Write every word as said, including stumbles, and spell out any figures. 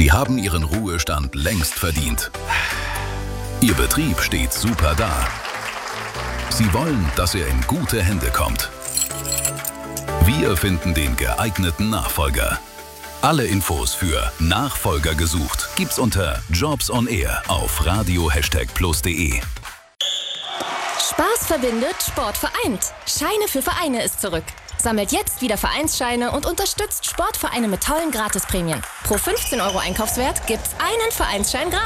Sie haben Ihren Ruhestand längst verdient. Ihr Betrieb steht super da. Sie wollen, dass er in gute Hände kommt. Wir finden den geeigneten Nachfolger. Alle Infos für Nachfolger gesucht gibt's unter Jobs on Air auf radio plus punkt de. Spaß verbindet, Sport vereint. Scheine für Vereine ist zurück. Sammelt jetzt wieder Vereinsscheine und unterstützt Sportvereine mit tollen Gratisprämien. Pro fünfzehn Euro Einkaufswert gibt's einen Vereinsschein gratis.